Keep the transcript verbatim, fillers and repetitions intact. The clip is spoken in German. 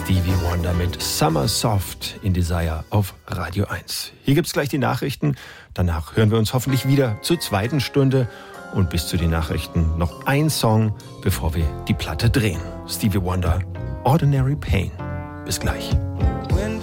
Stevie Wonder mit Summer Soft in Desire auf Radio eins. Hier gibt's gleich die Nachrichten. Danach hören wir uns hoffentlich wieder zur zweiten Stunde. Und bis zu den Nachrichten noch ein Song, bevor wir die Platte drehen. Stevie Wonder, Ordinary Pain. Bis gleich.